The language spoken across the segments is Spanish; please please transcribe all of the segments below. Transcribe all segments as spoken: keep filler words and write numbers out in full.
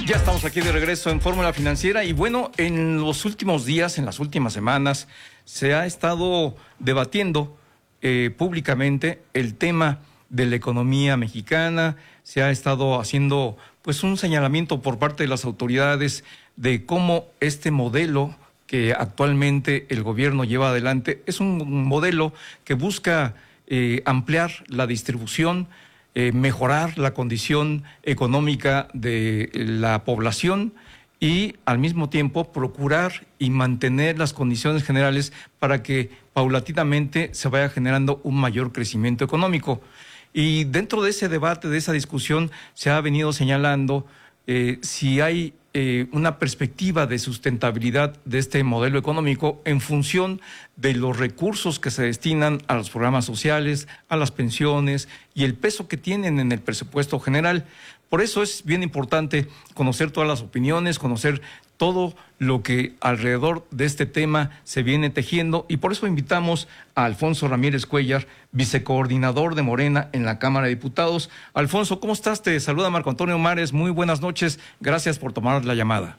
Ya estamos aquí de regreso en Fórmula Financiera y bueno, en los últimos días, en las últimas semanas, se ha estado debatiendo eh, públicamente el tema de la economía mexicana, se ha estado haciendo pues un señalamiento por parte de las autoridades de cómo este modelo que actualmente el gobierno lleva adelante es un modelo que busca eh, ampliar la distribución, Eh, mejorar la condición económica de la población y al mismo tiempo procurar y mantener las condiciones generales para que paulatinamente se vaya generando un mayor crecimiento económico. Y dentro de ese debate, de esa discusión, se ha venido señalando eh, si hay eh, una perspectiva de sustentabilidad de este modelo económico en función de los recursos que se destinan a los programas sociales, a las pensiones y el peso que tienen en el presupuesto general. Por eso es bien importante conocer todas las opiniones, conocer todo lo que alrededor de este tema se viene tejiendo y por eso invitamos a Alfonso Ramírez Cuéllar, vicecoordinador de Morena en la Cámara de Diputados. Alfonso, ¿cómo estás? Te saluda Marco Antonio Mares, muy buenas noches, gracias por tomar la llamada.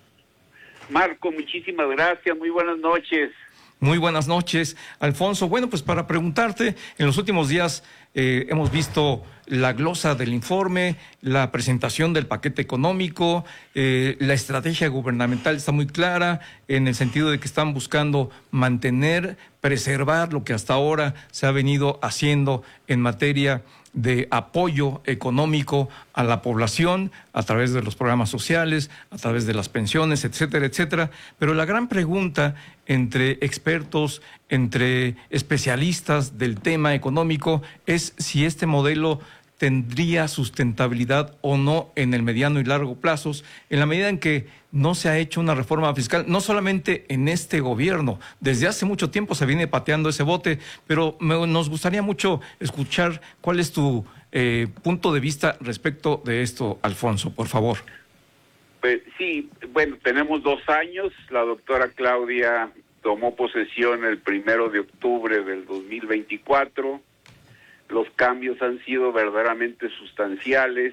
Marco, muchísimas gracias, muy buenas noches. Muy buenas noches, Alfonso. Bueno, pues para preguntarte, en los últimos días eh, hemos visto la glosa del informe, la presentación del paquete económico, eh, la estrategia gubernamental está muy clara en el sentido de que están buscando mantener, preservar lo que hasta ahora se ha venido haciendo en materia de apoyo económico a la población a través de los programas sociales, a través de las pensiones, etcétera, etcétera. Pero la gran pregunta entre expertos, entre especialistas del tema económico es si este modelo tendría sustentabilidad o no en el mediano y largo plazos, en la medida en que no se ha hecho una reforma fiscal, no solamente en este gobierno, desde hace mucho tiempo se viene pateando ese bote, pero me, nos gustaría mucho escuchar cuál es tu eh, punto de vista respecto de esto, Alfonso, por favor. Pues sí, bueno, tenemos dos años, la doctora Claudia tomó posesión el primero de octubre del dos mil veinticuatro, los cambios han sido verdaderamente sustanciales.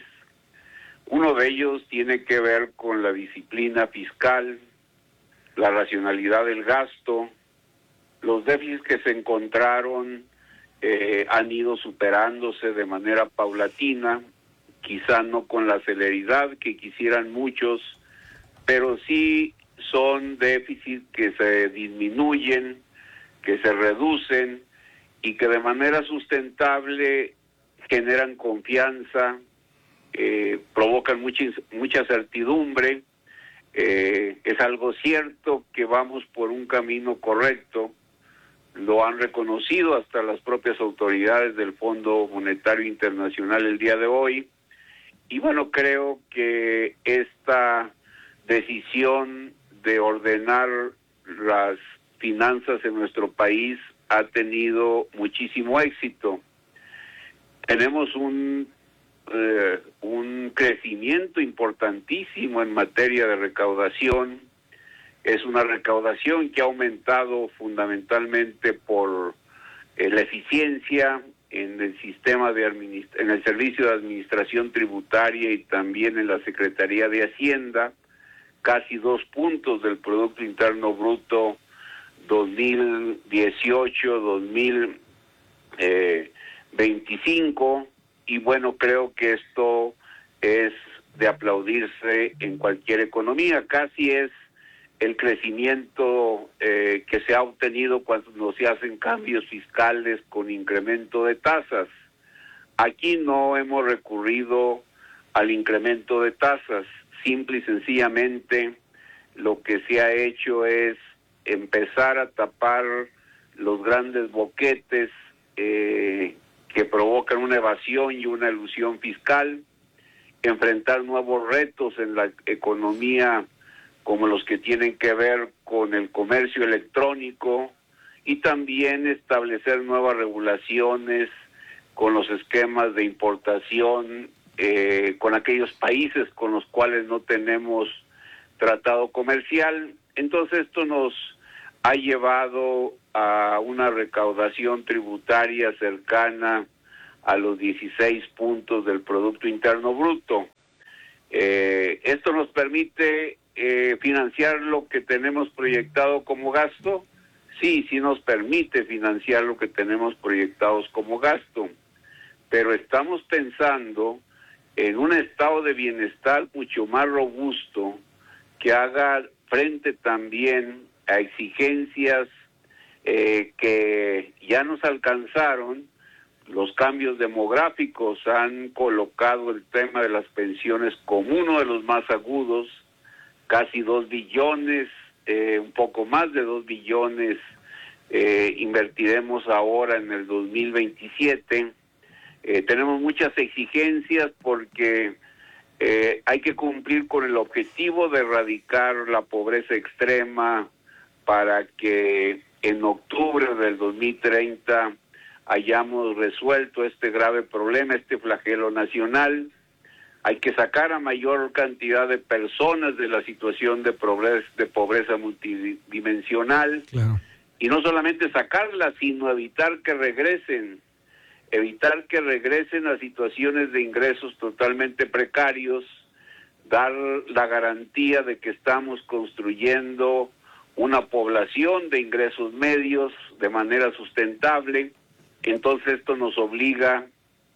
Uno de ellos tiene que ver con la disciplina fiscal, la racionalidad del gasto. Los déficits que se encontraron eh, han ido superándose de manera paulatina, quizá no con la celeridad que quisieran muchos, pero sí son déficits que se disminuyen, que se reducen, y que de manera sustentable generan confianza, eh, provocan mucha, mucha certidumbre. Eh, es algo cierto que vamos por un camino correcto, lo han reconocido hasta las propias autoridades del Fondo Monetario Internacional el día de hoy, y bueno, creo que esta decisión de ordenar las finanzas en nuestro país ha tenido muchísimo éxito. Tenemos un, eh, un crecimiento importantísimo en materia de recaudación. Es una recaudación que ha aumentado fundamentalmente por eh, la eficiencia en el sistema de administ- en el Servicio de Administración Tributaria y también en la Secretaría de Hacienda, casi dos puntos del Producto Interno Bruto dos mil dieciocho, dos mil veinticinco, y bueno, creo que esto es de aplaudirse en cualquier economía. Casi es el crecimiento eh, que se ha obtenido cuando se hacen cambios fiscales con incremento de tasas. Aquí no hemos recurrido al incremento de tasas, simple y sencillamente lo que se ha hecho es empezar a tapar los grandes boquetes eh, que provocan una evasión y una elusión fiscal, enfrentar nuevos retos en la economía como los que tienen que ver con el comercio electrónico y también establecer nuevas regulaciones con los esquemas de importación eh, con aquellos países con los cuales no tenemos tratado comercial. Entonces esto nos ha llevado a una recaudación tributaria cercana a los dieciséis puntos del Producto Interno Bruto. Eh, esto nos permite eh, financiar lo que tenemos proyectado como gasto. Sí, sí nos permite financiar lo que tenemos proyectados como gasto, pero estamos pensando en un estado de bienestar mucho más robusto que haga frente también a exigencias eh, que ya nos alcanzaron. Los cambios demográficos han colocado el tema de las pensiones como uno de los más agudos, casi dos billones, eh, un poco más de dos billones eh, invertiremos ahora en el dos mil veintisiete. Eh, tenemos muchas exigencias porque eh, hay que cumplir con el objetivo de erradicar la pobreza extrema para que en octubre del dos mil treinta hayamos resuelto este grave problema, este flagelo nacional. Hay que sacar a mayor cantidad de personas de la situación de pobreza, de pobreza multidimensional. Claro. Y no solamente sacarlas, sino evitar que regresen, evitar que regresen a situaciones de ingresos totalmente precarios, dar la garantía de que estamos construyendo una población de ingresos medios de manera sustentable. Entonces esto nos obliga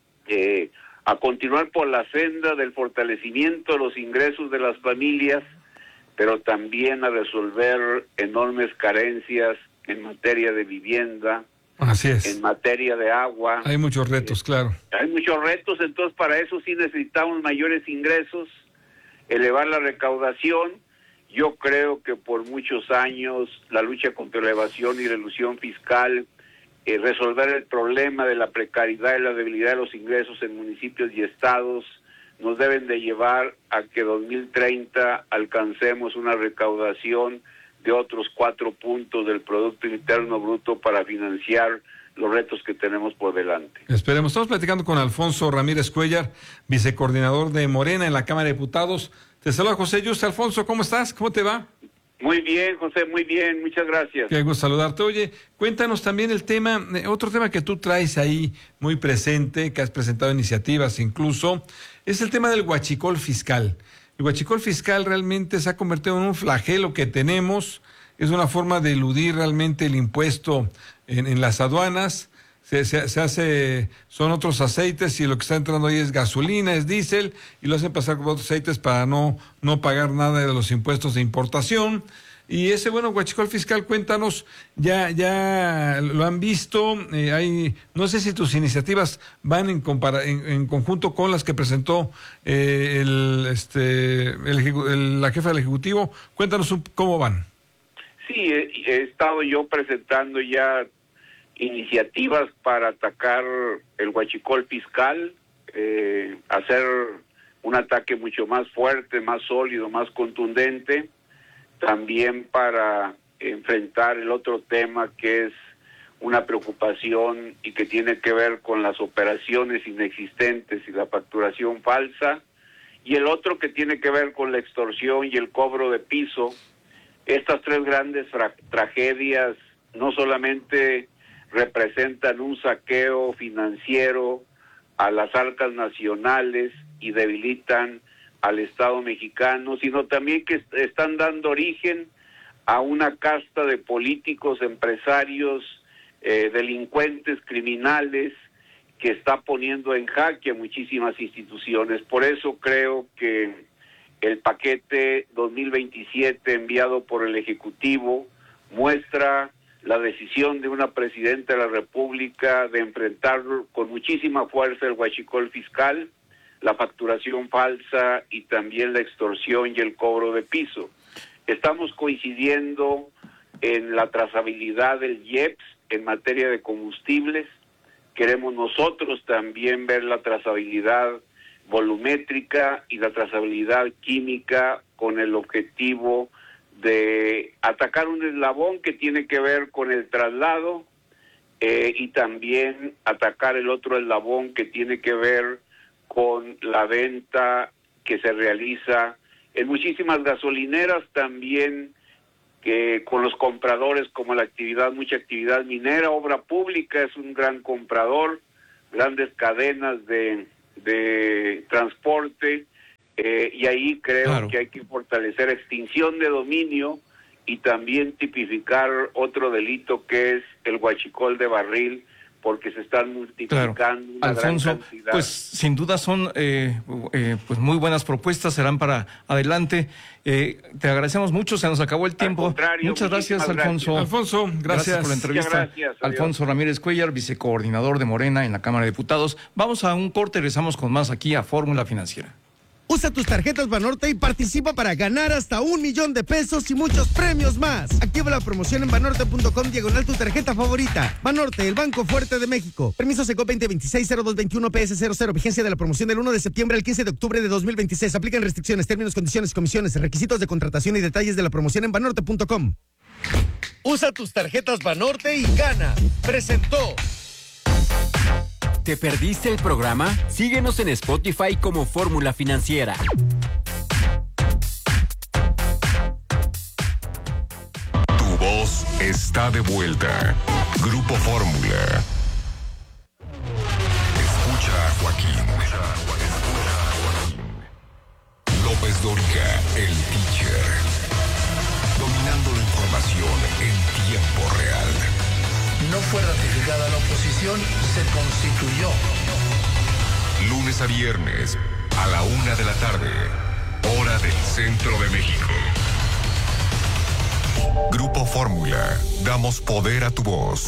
eh, a continuar por la senda del fortalecimiento de los ingresos de las familias, pero también a resolver enormes carencias en materia de vivienda, así es, en materia de agua. Hay muchos retos, eh, claro. Hay muchos retos, entonces para eso sí necesitamos mayores ingresos, elevar la recaudación. Yo creo que por muchos años la lucha contra la evasión y la elusión fiscal, eh, resolver el problema de la precariedad y la debilidad de los ingresos en municipios y estados, nos deben de llevar a que dos mil treinta alcancemos una recaudación de otros cuatro puntos del Producto Interno Bruto para financiar los retos que tenemos por delante. Esperemos. Estamos platicando con Alfonso Ramírez Cuéllar, vicecoordinador de Morena en la Cámara de Diputados. Te saluda José Yuste. Alfonso, ¿cómo estás? ¿Cómo te va? Muy bien, José, muy bien, muchas gracias. Qué gusto saludarte. Oye, cuéntanos también el tema, eh, otro tema que tú traes ahí muy presente, que has presentado iniciativas incluso, es el tema del huachicol fiscal. El huachicol fiscal realmente se ha convertido en un flagelo que tenemos, es una forma de eludir realmente el impuesto en, en las aduanas. Se, se, se hace, son otros aceites y lo que está entrando ahí es gasolina, es diésel, y lo hacen pasar por otros aceites para no, no pagar nada de los impuestos de importación. Y ese, bueno, huachicol fiscal, cuéntanos, ya ya lo han visto, eh, hay, no sé si tus iniciativas van en, compara, en, en conjunto con las que presentó eh, el, este, el, el, la jefa del Ejecutivo. Cuéntanos un, cómo van. Sí, he, he estado yo presentando ya iniciativas para atacar el huachicol fiscal, eh, hacer un ataque mucho más fuerte, más sólido, más contundente, también para enfrentar el otro tema que es una preocupación y que tiene que ver con las operaciones inexistentes y la facturación falsa, y el otro que tiene que ver con la extorsión y el cobro de piso. Estas tres grandes tragedias no solamente representan un saqueo financiero a las arcas nacionales y debilitan al Estado mexicano, sino también que están dando origen a una casta de políticos, empresarios, eh, delincuentes, criminales, que está poniendo en jaque a muchísimas instituciones. Por eso creo que el paquete dos mil veintisiete enviado por el Ejecutivo muestra la decisión de una presidenta de la República de enfrentar con muchísima fuerza el huachicol fiscal, la facturación falsa y también la extorsión y el cobro de piso. Estamos coincidiendo en la trazabilidad del I E P S en materia de combustibles. Queremos nosotros también ver la trazabilidad volumétrica y la trazabilidad química con el objetivo de atacar un eslabón que tiene que ver con el traslado eh, y también atacar el otro eslabón que tiene que ver con la venta que se realiza en muchísimas gasolineras, también que con los compradores, como la actividad, mucha actividad minera. Obra pública es un gran comprador, grandes cadenas de, de transporte, Eh, y ahí creo Claro. que hay que fortalecer extinción de dominio y también tipificar otro delito que es el huachicol de barril, porque se están multiplicando Claro. una Alfonso, gran cantidad. pues sin duda son eh, eh, pues muy buenas propuestas, serán para adelante. Eh, te agradecemos mucho, se nos acabó el tiempo. contrario, Muchas gracias, muchísimas Alfonso. gracias. Alfonso, gracias. Gracias por la entrevista. Muchas gracias, adiós. Alfonso Ramírez Cuellar, vicecoordinador de Morena en la Cámara de Diputados. Vamos a un corte y regresamos con más aquí a Fórmula Financiera. Usa tus tarjetas Banorte y participa para ganar hasta un millón de pesos y muchos premios más. Activa la promoción en banorte punto com diagonal tu tarjeta favorita. Banorte, el banco fuerte de México. Permiso Seco veinte veintiséis cero dos veintiuno P S cero cero. Vigencia de la promoción del uno de septiembre al quince de octubre de dos mil veintiséis. Aplican restricciones, términos, condiciones, comisiones, requisitos de contratación y detalles de la promoción en banorte punto com. Usa tus tarjetas Banorte y gana. Presentó. ¿Te perdiste el programa? Síguenos en Spotify como Fórmula Financiera. Tu voz está de vuelta. Grupo Fórmula. Escucha a Joaquín. López Dóriga, el teacher. Dominando la información en tiempo real. No fue ratificada la oposición, se constituyó. Lunes a viernes, a la una de la tarde, hora del centro de México. Grupo Fórmula, damos poder a tu voz.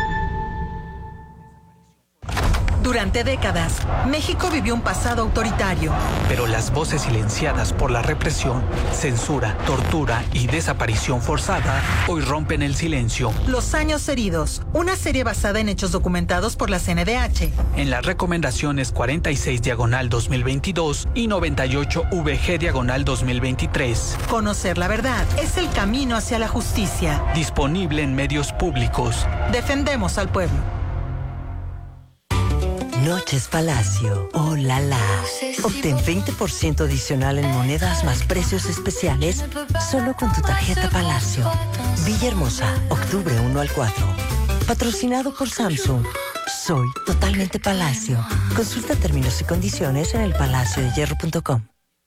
Durante décadas, México vivió un pasado autoritario. Pero las voces silenciadas por la represión, censura, tortura y desaparición forzada hoy rompen el silencio. Los años heridos, una serie basada en hechos documentados por la C N D H. En las recomendaciones cuarenta y seis diagonal dos mil veintidós y noventa y ocho V G diagonal dos mil veintitrés. Conocer la verdad es el camino hacia la justicia. Disponible en medios públicos. Defendemos al pueblo. Noches Palacio. ¡Oh, la la! Obtén veinte por ciento adicional en monedas más precios especiales solo con tu tarjeta Palacio. Villahermosa, octubre uno al cuatro. Patrocinado por Samsung. Soy totalmente Palacio. Consulta términos y condiciones en el palacio de hierro punto com.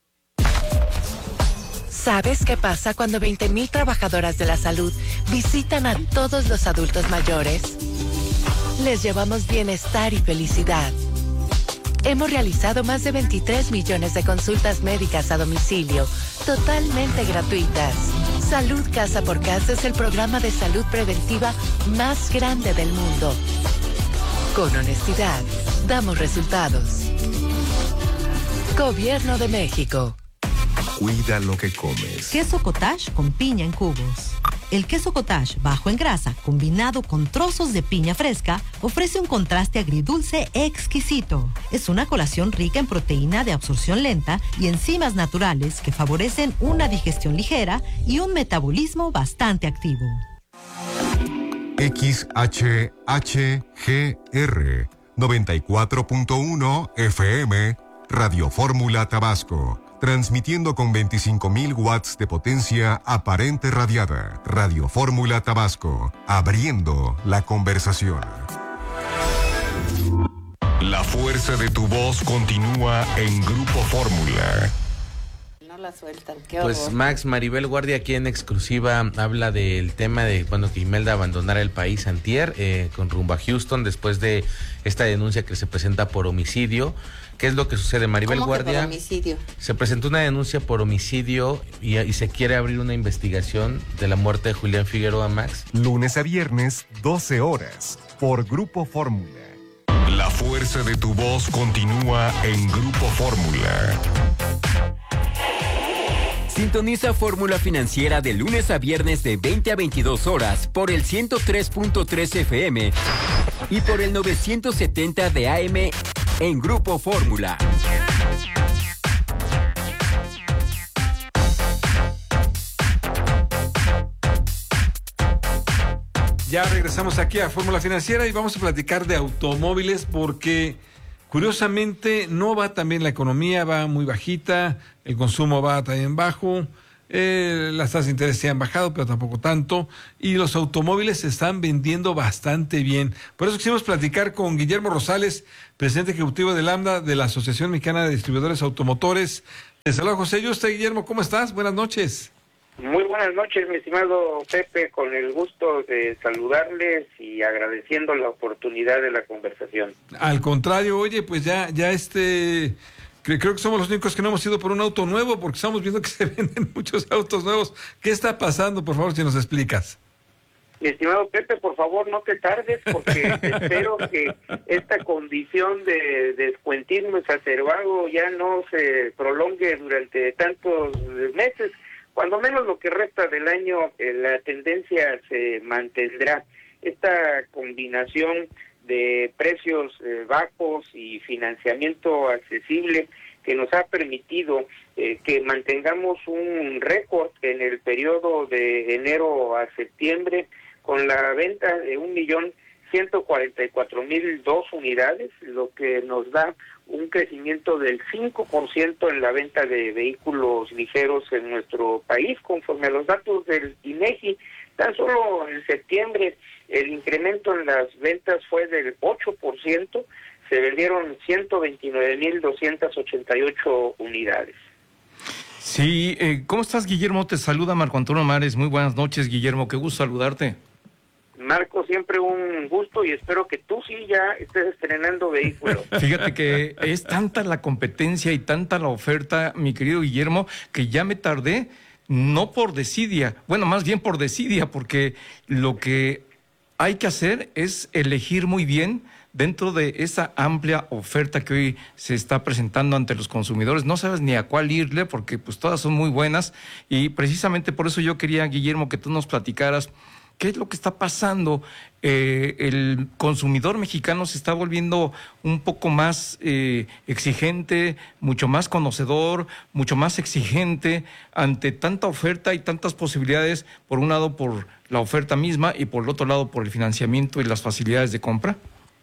¿Sabes qué pasa cuando veinte mil trabajadoras de la salud visitan a todos los adultos mayores? Les llevamos bienestar y felicidad. Hemos realizado más de veintitrés millones de consultas médicas a domicilio, totalmente gratuitas. Salud Casa por Casa es el programa de salud preventiva más grande del mundo. Con honestidad, damos resultados. Gobierno de México. Cuida lo que comes. Queso cottage con piña en cubos. El queso cottage bajo en grasa, combinado con trozos de piña fresca, ofrece un contraste agridulce exquisito. Es una colación rica en proteína de absorción lenta y enzimas naturales que favorecen una digestión ligera y un metabolismo bastante activo. X H H G R noventa y cuatro punto uno F M, Radio Fórmula Tabasco. Transmitiendo con veinticinco mil watts de potencia aparente radiada. Radio Fórmula Tabasco. Abriendo la conversación. La fuerza de tu voz continúa en Grupo Fórmula. No la sueltan, qué Pues horror. Max Maribel Guardia aquí en exclusiva habla del tema de cuando que Imelda abandonara el país antier eh, con rumbo a Houston después de esta denuncia que se presenta por homicidio. ¿Qué es lo que sucede, Maribel ¿Cómo que por Guardia? homicidio? Se presentó una denuncia por homicidio y, y se quiere abrir una investigación de la muerte de Julián Figueroa, Max. Lunes a viernes, doce horas, por Grupo Fórmula. La fuerza de tu voz continúa en Grupo Fórmula. Sintoniza Fórmula Financiera de lunes a viernes de veinte a veintidós horas por el ciento tres punto tres F M y por el novecientos setenta de A M en Grupo Fórmula. Ya regresamos aquí a Fórmula Financiera y vamos a platicar de automóviles porque curiosamente no va tan bien la economía, va muy bajita, el consumo va también bajo, eh, las tasas de interés se han bajado, pero tampoco tanto, y los automóviles se están vendiendo bastante bien. Por eso quisimos platicar con Guillermo Rosales, presidente ejecutivo de Lambda, de la Asociación Mexicana de Distribuidores Automotores, Hola José Yuste. Guillermo, ¿cómo estás? Buenas noches. Muy buenas noches, mi estimado Pepe, con el gusto de saludarles y agradeciendo la oportunidad de la conversación. Al contrario, oye, pues ya, ya este, creo, creo que somos los únicos que no hemos ido por un auto nuevo, porque estamos viendo que se venden muchos autos nuevos. ¿Qué está pasando? Por favor, si nos explicas. Mi estimado Pepe, por favor, no te tardes, porque espero que esta condición de descuentismo exacerbado ya no se prolongue durante tantos meses. Cuando menos lo que resta del año, eh, la tendencia se mantendrá. Esta combinación de precios eh, bajos y financiamiento accesible que nos ha permitido eh, que mantengamos un récord en el periodo de enero a septiembre con la venta de un millón ciento cuarenta y cuatro mil dos unidades, lo que nos da un crecimiento del cinco por ciento en la venta de vehículos ligeros en nuestro país, conforme a los datos del INEGI. Tan solo en septiembre el incremento en las ventas fue del ocho por ciento, se vendieron ciento veintinueve mil doscientas ochenta y ocho unidades. Sí, eh, ¿cómo estás, Guillermo? Te saluda Marco Antonio Mares. Muy buenas noches, Guillermo, qué gusto saludarte. Marco, siempre un gusto y espero que tú sí ya estés estrenando vehículos. Fíjate que es tanta la competencia y tanta la oferta, mi querido Guillermo, que ya me tardé, no por desidia, bueno, más bien por desidia, porque lo que hay que hacer es elegir muy bien dentro de esa amplia oferta que hoy se está presentando ante los consumidores. No sabes ni a cuál irle, porque pues todas son muy buenas, y precisamente por eso yo quería, Guillermo, que tú nos platicaras ¿qué es lo que está pasando? Eh, el consumidor mexicano se está volviendo un poco más eh, exigente, mucho más conocedor, mucho más exigente ante tanta oferta y tantas posibilidades, por un lado por la oferta misma y por el otro lado por el financiamiento y las facilidades de compra.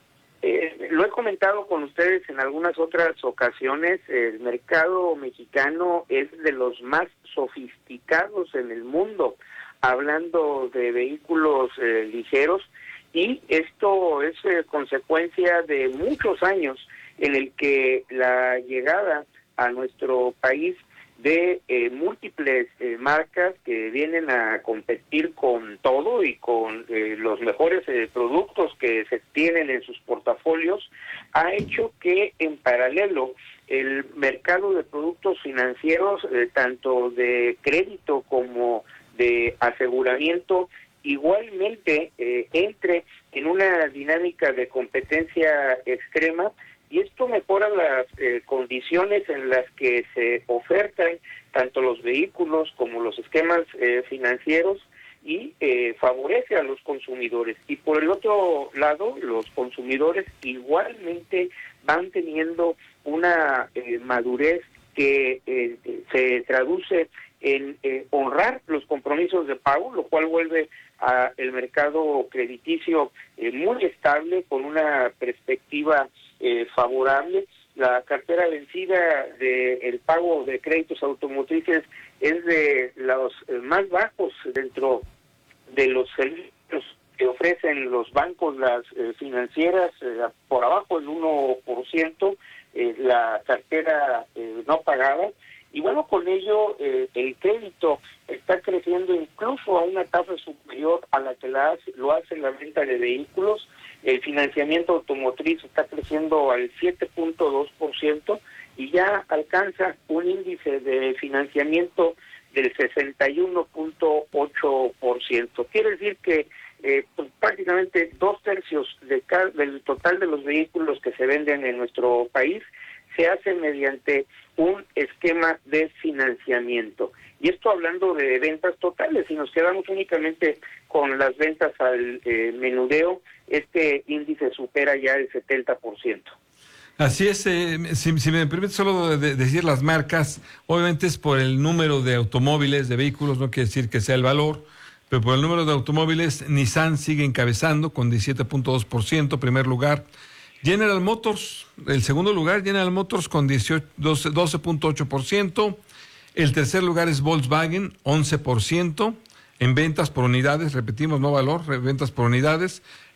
Eh, lo he comentado con ustedes en algunas otras ocasiones, el mercado mexicano es de los más sofisticados en el mundo, hablando de vehículos eh, ligeros, y esto es eh, consecuencia de muchos años en el que la llegada a nuestro país de eh, múltiples eh, marcas que vienen a competir con todo y con eh, los mejores eh, productos que se tienen en sus portafolios, ha hecho que en paralelo el mercado de productos financieros, eh, tanto de crédito como de aseguramiento, igualmente eh, entre en una dinámica de competencia extrema, y esto mejora las eh, condiciones en las que se ofertan tanto los vehículos como los esquemas eh, financieros, y eh, favorece a los consumidores. Y por el otro lado, los consumidores igualmente van teniendo una eh, madurez que eh, se traduce en eh, honrar los compromisos de pago, lo cual vuelve a el mercado crediticio eh, muy estable, con una perspectiva eh, favorable. La cartera vencida del pago de créditos automotrices es de los eh, más bajos dentro de los servicios que ofrecen los bancos, las eh, financieras, eh, por abajo del uno por ciento, eh, la cartera eh, no pagada. Y bueno, con ello eh, el crédito está creciendo incluso a una tasa superior a la que la hace, lo hace la venta de vehículos. El financiamiento automotriz está creciendo al siete punto dos por ciento y ya alcanza un índice de financiamiento del sesenta y uno punto ocho por ciento. Quiere decir que eh, pues, prácticamente dos tercios de cada, del total de los vehículos que se venden en nuestro país se hace mediante un esquema de financiamiento. Y esto hablando de ventas totales. Si nos quedamos únicamente con las ventas al eh, menudeo, este índice supera ya el setenta por ciento. Así es, eh, si, si me permite solo de, de decir las marcas, obviamente es por el número de automóviles, de vehículos, no quiere decir que sea el valor, pero por el número de automóviles, Nissan sigue encabezando con diecisiete punto dos por ciento, primer lugar. General Motors, el segundo lugar, General Motors con doce punto ocho por ciento. El tercer lugar es Volkswagen, once por ciento. En ventas por unidades, repetimos, no valor, ventas por unidades.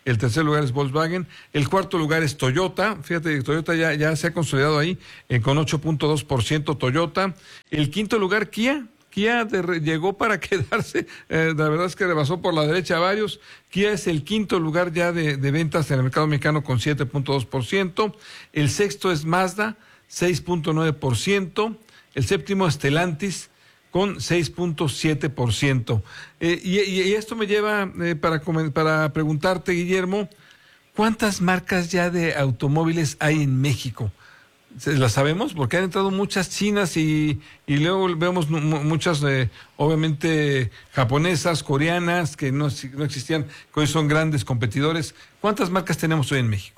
el tercer lugar es Volkswagen, el cuarto lugar es Toyota, fíjate, Toyota ya, ya se ha consolidado ahí eh, con ocho punto dos por ciento Toyota, el quinto lugar Kia, Kia de, llegó para quedarse, eh, la verdad es que rebasó por la derecha a varios. Kia es el quinto lugar ya de, de ventas en el mercado mexicano con siete punto dos por ciento. El sexto es Mazda, seis punto nueve por ciento. El séptimo es Stellantis, con seis punto siete por ciento. Eh, y, y esto me lleva eh, para, para preguntarte, Guillermo, ¿cuántas marcas ya de automóviles hay en México? ¿Las sabemos? Porque han entrado muchas chinas y, y luego vemos muchas, eh, obviamente, japonesas, coreanas, que no, no existían, que hoy son grandes competidores. ¿Cuántas marcas tenemos hoy en México?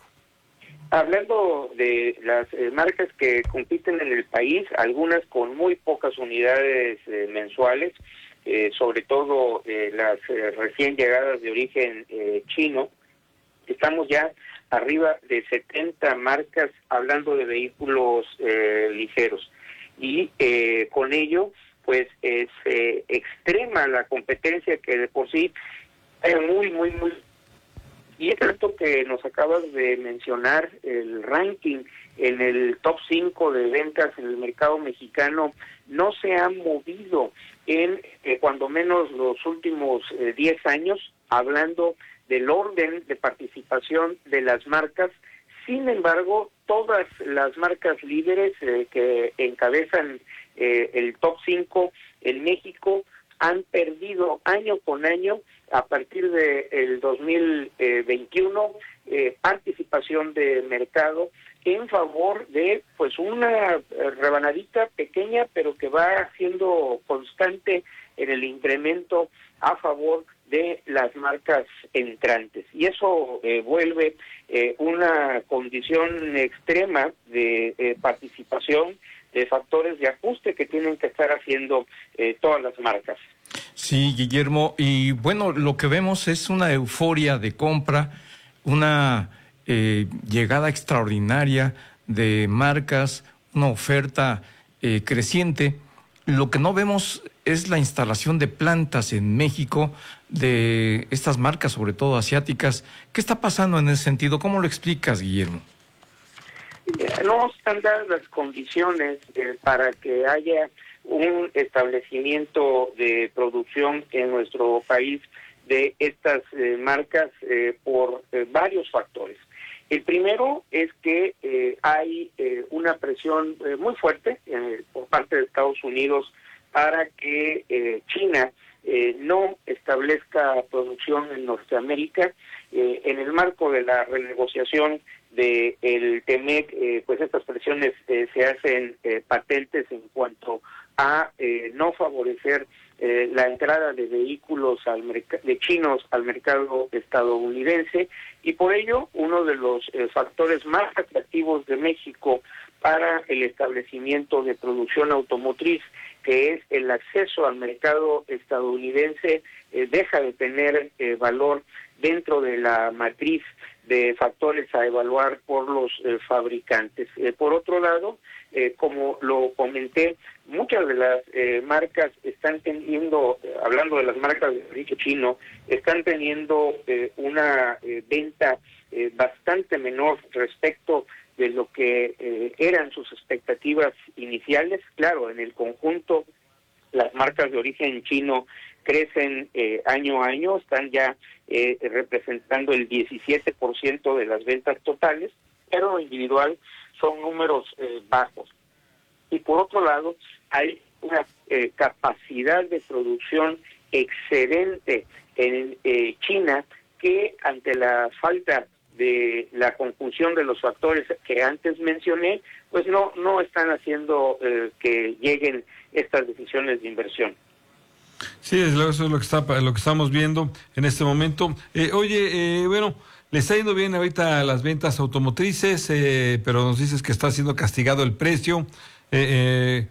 Hablando de las eh, marcas que compiten en el país, algunas con muy pocas unidades eh, mensuales, eh, sobre todo eh, las eh, recién llegadas de origen eh, chino, estamos ya arriba de setenta marcas hablando de vehículos eh, ligeros y eh, con ello pues es eh, extrema la competencia que de por sí es muy muy muy y es esto que nos acabas de mencionar, el ranking en el top cinco de ventas en el mercado mexicano no se ha movido en eh, cuando menos los últimos eh, diez años, hablando del orden de participación de las marcas. Sin embargo, todas las marcas líderes eh, que encabezan eh, el top cinco en México han perdido año con año a partir del dos mil veintiuno eh, participación de mercado en favor de pues una rebanadita pequeña, pero que va siendo constante en el incremento a favor de las marcas entrantes. Y eso eh, vuelve eh, una condición extrema de eh, participación, de factores de ajuste que tienen que estar haciendo eh, todas las marcas. Sí, Guillermo, y bueno, lo que vemos es una euforia de compra, una eh, llegada extraordinaria de marcas, una oferta eh, creciente. Lo que no vemos es la instalación de plantas en México de estas marcas, sobre todo asiáticas. ¿Qué está pasando en ese sentido? ¿Cómo lo explicas, Guillermo? No están dadas las condiciones eh, para que haya un establecimiento de producción en nuestro país de estas eh, marcas eh, por eh, varios factores. El primero es que eh, hay eh, una presión eh, muy fuerte eh, por parte de Estados Unidos para que eh, China eh, no establezca producción en Norteamérica. Eh, en el marco de la renegociación del TEMEC, eh, pues estas presiones eh, se hacen eh, patentes en cuanto a eh, no favorecer eh, la entrada de vehículos al de chinos al mercado estadounidense, y por ello uno de los eh, factores más atractivos de México para el establecimiento de producción automotriz, que es el acceso al mercado estadounidense, eh, deja de tener eh, valor dentro de la matriz de factores a evaluar por los eh, fabricantes. Eh, por otro lado, eh, como lo comenté, muchas de las eh, marcas están teniendo, eh, hablando de las marcas de origen chino, están teniendo eh, una eh, venta eh, bastante menor respecto de lo que eh, eran sus expectativas iniciales. Claro, en el conjunto, las marcas de origen chino crecen eh, año a año, están ya eh, representando el diecisiete por ciento de las ventas totales, pero individual son números eh, bajos. Y por otro lado, hay una eh, capacidad de producción excedente en eh, China, que ante la falta de la conjunción de los factores que antes mencioné, pues no no están haciendo eh, que lleguen estas decisiones de inversión. Sí, desde luego eso es lo que está lo que estamos viendo en este momento. Eh, oye, eh, bueno, le está yendo bien ahorita las ventas automotrices, eh, pero nos dices que está siendo castigado el precio, eh,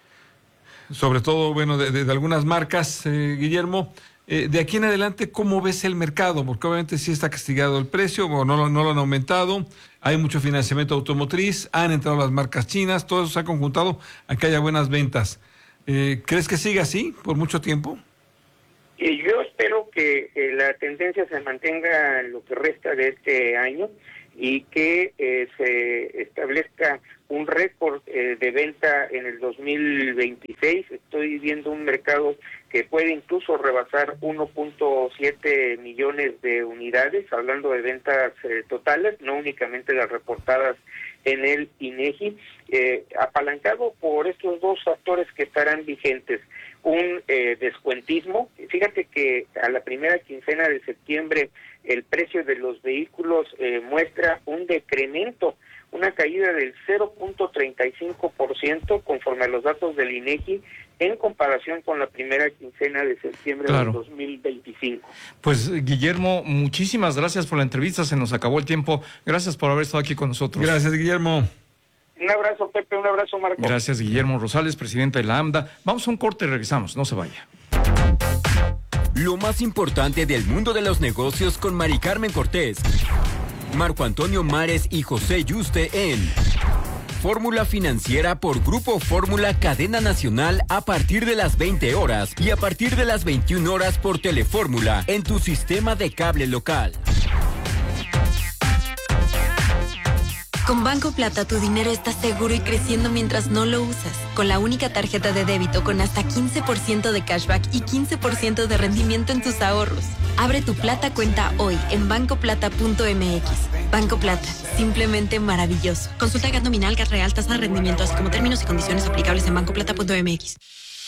eh, sobre todo, bueno, de, de, de algunas marcas, eh, Guillermo. Eh, de aquí en adelante, ¿cómo ves el mercado? Porque obviamente sí está castigado el precio, o no, no lo han aumentado, hay mucho financiamiento automotriz, han entrado las marcas chinas, todo eso se ha conjuntado a que haya buenas ventas. Eh, ¿Crees que siga así por mucho tiempo? Y yo espero que eh, la tendencia se mantenga en lo que resta de este año y que eh, se establezca un récord eh, de venta en el dos mil veintiséis. Estoy viendo un mercado que puede incluso rebasar uno punto siete millones de unidades, hablando de ventas eh, totales, no únicamente las reportadas en el INEGI, eh, apalancado por estos dos factores que estarán vigentes. Un eh, descuentismo. Fíjate que a la primera quincena de septiembre el precio de los vehículos eh, muestra un decremento, una caída del cero punto treinta y cinco por ciento conforme a los datos del INEGI en comparación con la primera quincena de septiembre claro. del dos mil veinticinco. Pues Guillermo, muchísimas gracias por la entrevista, se nos acabó el tiempo. Gracias por haber estado aquí con nosotros. Gracias, Guillermo. Un abrazo, Pepe, un abrazo, Marco. Gracias, Guillermo Rosales, presidente de la AMDA. Vamos a un corte y regresamos, no se vaya. Lo más importante del mundo de los negocios con Mari Carmen Cortés, Marco Antonio Mares y José Yuste en Fórmula Financiera por Grupo Fórmula Cadena Nacional a partir de las veinte horas y a partir de las veintiuna horas por Telefórmula en tu sistema de cable local. Con Banco Plata tu dinero está seguro y creciendo mientras no lo usas. Con la única tarjeta de débito con hasta quince por ciento de cashback y quince por ciento de rendimiento en tus ahorros. Abre tu Plata cuenta hoy en banco plata punto m x. Banco Plata, simplemente maravilloso. Consulta gas nominal, gas real, tasa de rendimiento, así como términos y condiciones aplicables en banco plata punto m x.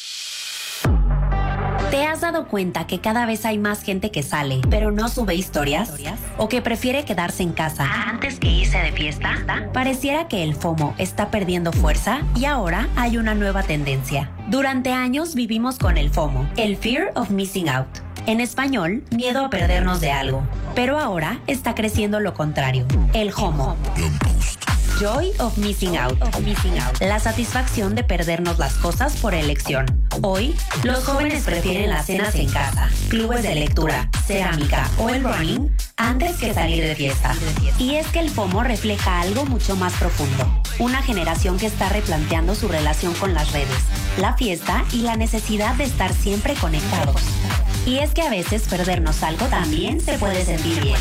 ¿Te has dado cuenta que cada vez hay más gente que sale, pero no sube historias? ¿O que prefiere quedarse en casa antes que irse de fiesta? Pareciera que el FOMO está perdiendo fuerza y ahora hay una nueva tendencia. Durante años vivimos con el FOMO, el Fear of Missing Out. En español, miedo a perdernos de algo. Pero ahora está creciendo lo contrario, el JOMO. Joy of Missing Out. Of missing out. La satisfacción de perdernos las cosas por elección. Hoy, los jóvenes prefieren las cenas en casa, clubes de lectura, cerámica o el running antes que salir de fiesta. Y es que el FOMO refleja algo mucho más profundo. Una generación que está replanteando su relación con las redes, la fiesta y la necesidad de estar siempre conectados. Y es que a veces perdernos algo también se puede sentir bien.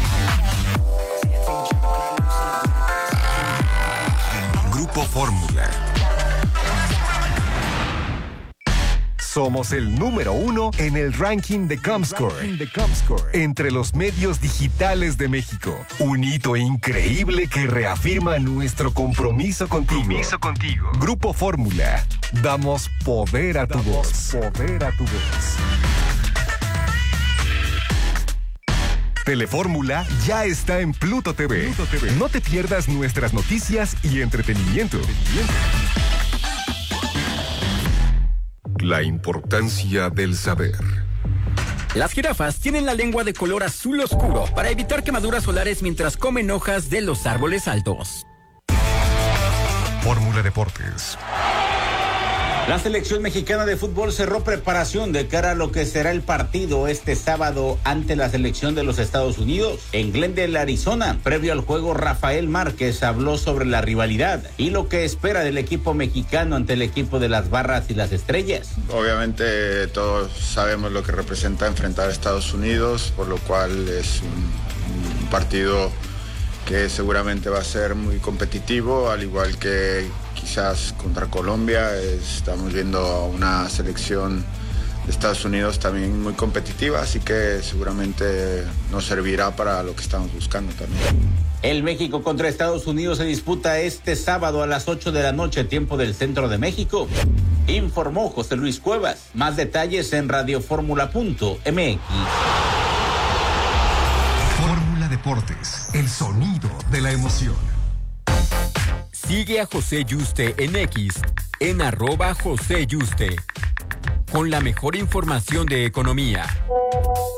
Grupo Fórmula. Somos el número uno en el ranking de Comscore, entre los medios digitales de México. Un hito increíble que reafirma nuestro compromiso contigo. Compromiso contigo. Grupo Fórmula. Damos poder a tu voz. Poder a tu voz. Telefórmula ya está en Pluto T V. Pluto T V. No te pierdas nuestras noticias y entretenimiento. La importancia del saber. Las jirafas tienen la lengua de color azul oscuro para evitar quemaduras solares mientras comen hojas de los árboles altos. Fórmula Deportes. La selección mexicana de fútbol cerró preparación de cara a lo que será el partido este sábado ante la selección de los Estados Unidos en Glendale, Arizona. Previo al juego, Rafael Márquez habló sobre la rivalidad y lo que espera del equipo mexicano ante el equipo de las Barras y las Estrellas. Obviamente todos sabemos lo que representa enfrentar a Estados Unidos, por lo cual es un, un partido que seguramente va a ser muy competitivo, al igual que quizás contra Colombia. Estamos viendo una selección de Estados Unidos también muy competitiva, así que seguramente nos servirá para lo que estamos buscando también. El México contra Estados Unidos se disputa este sábado a las ocho de la noche, tiempo del centro de México. Informó José Luis Cuevas. Más detalles en radioformula punto m x. Fórmula Deportes, el sonido de la emoción. Sigue a José Yuste en X, en arroba José Yuste, con la mejor información de economía.